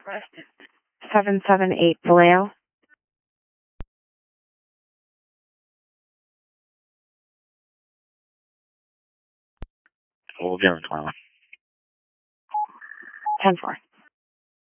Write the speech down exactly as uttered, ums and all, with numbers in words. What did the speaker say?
seven seven eight Vallejo. We'll give him twenty-one. ten four.